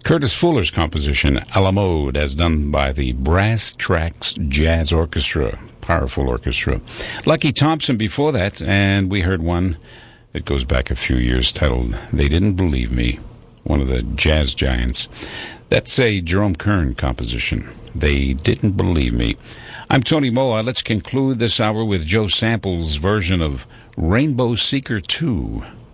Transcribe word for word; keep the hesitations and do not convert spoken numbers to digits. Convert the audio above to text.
Curtis Fuller's composition, A la Mode, as done by the Brass Tracks Jazz Orchestra. Powerful orchestra. Lucky Thompson before that, and we heard one that goes back a few years titled They Didn't Believe Me, one of the jazz giants. That's a Jerome Kern composition, They Didn't Believe Me. I'm Tony Moa. Let's conclude this hour with Joe Sample's version of Rainbow Seeker two.